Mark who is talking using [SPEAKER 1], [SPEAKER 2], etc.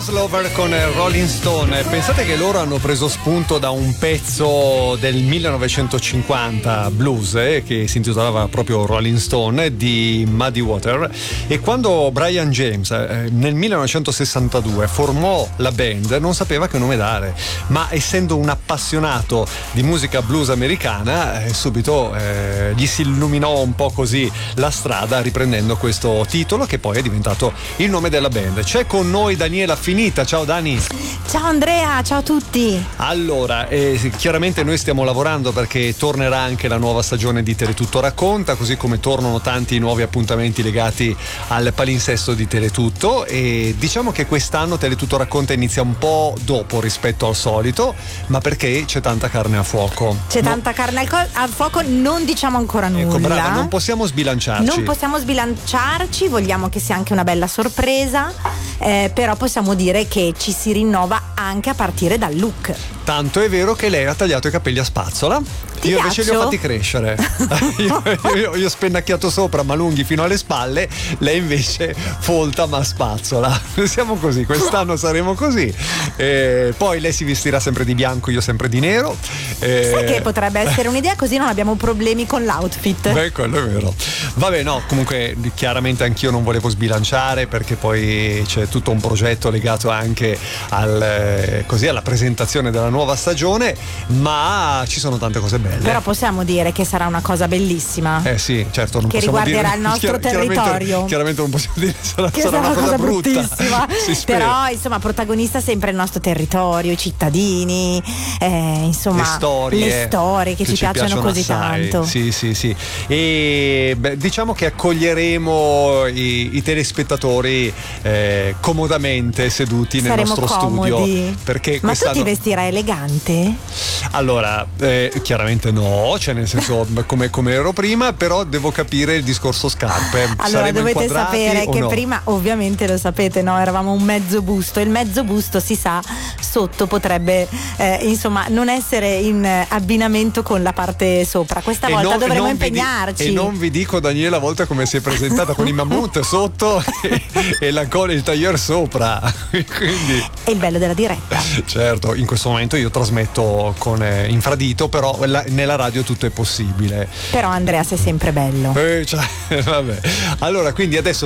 [SPEAKER 1] Lover con Rolling Stone. Pensate che loro hanno preso spunto da un pezzo del 1950 blues che si intitolava proprio Rolling Stone di Muddy Water, e quando Brian James nel 1962 formò la band non sapeva che nome dare, ma essendo un appassionato di musica blues americana subito gli si illuminò un po' così la strada riprendendo questo titolo che poi è diventato il nome della band. C'è con noi Daniela Finita. Ciao Dani.
[SPEAKER 2] Ciao Andrea, ciao a tutti.
[SPEAKER 1] Allora, chiaramente noi stiamo lavorando perché tornerà anche la nuova stagione di Teletutto Racconta, così come tornano tanti nuovi appuntamenti legati al palinsesto di Teletutto, e diciamo che quest'anno Teletutto Racconta inizia un po' dopo rispetto al solito, ma perché c'è tanta carne a fuoco.
[SPEAKER 2] C'è tanta carne a fuoco, non diciamo ancora nulla.
[SPEAKER 1] Ecco, brava, non possiamo sbilanciarci.
[SPEAKER 2] Vogliamo che sia anche una bella sorpresa, però possiamo dire che ci si rinnova anche a partire dal look.
[SPEAKER 1] Tanto è vero che lei ha tagliato i capelli a spazzola. Io invece li ho fatti crescere. io spennacchiato sopra ma lunghi fino alle spalle, lei invece folta ma a spazzola. Siamo così, quest'anno saremo così. Poi lei si vestirà sempre di bianco, io sempre di nero.
[SPEAKER 2] Sai che potrebbe essere un'idea, così non abbiamo problemi con l'outfit.
[SPEAKER 1] Beh, quello è vero. Vabbè, no, comunque chiaramente anch'io non volevo sbilanciare, perché poi c'è tutto un progetto legato anche alla presentazione della nuova stagione, ma ci sono tante cose belle.
[SPEAKER 2] Però possiamo dire che sarà una cosa bellissima.
[SPEAKER 1] Sì, certo, non
[SPEAKER 2] che
[SPEAKER 1] possiamo
[SPEAKER 2] riguarderà
[SPEAKER 1] dire,
[SPEAKER 2] il nostro territorio.
[SPEAKER 1] Chiaramente non possiamo dire
[SPEAKER 2] che
[SPEAKER 1] sarà una cosa
[SPEAKER 2] bruttissima. Però insomma protagonista sempre il nostro territorio, i cittadini, insomma le storie che ci piacciono così
[SPEAKER 1] assai.
[SPEAKER 2] tanto.
[SPEAKER 1] Sì. E diciamo che accoglieremo i telespettatori comodamente seduti nel nostro studio. Perché
[SPEAKER 2] ma tu ti vestirai elegante?
[SPEAKER 1] Allora, chiaramente no, cioè nel senso come ero prima, però devo capire il discorso scarpe.
[SPEAKER 2] Allora
[SPEAKER 1] saremo
[SPEAKER 2] dovete sapere che
[SPEAKER 1] no?
[SPEAKER 2] Prima, ovviamente lo sapete, no? Eravamo un mezzo busto. Il mezzo busto, si sa, sotto potrebbe insomma non essere in abbinamento con la parte sopra. Questa volta dovremo impegnarci.
[SPEAKER 1] E non vi dico, Daniela, a volte come si è presentata con i mammut sotto e la colla, il tailleur sopra. Quindi
[SPEAKER 2] è il bello della diretta.
[SPEAKER 1] Certo, in questo momento io trasmetto con infradito, però nella radio tutto è possibile.
[SPEAKER 2] Però Andrea sei sempre bello.
[SPEAKER 1] Vabbè. Allora, quindi adesso